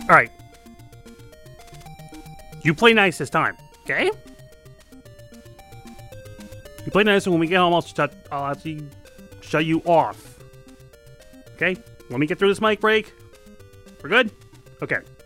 Alright. You play nice this time, okay? You play nice, and when we get home, I'll actually shut you off. Okay? Let me get through this mic break. We're good? Okay.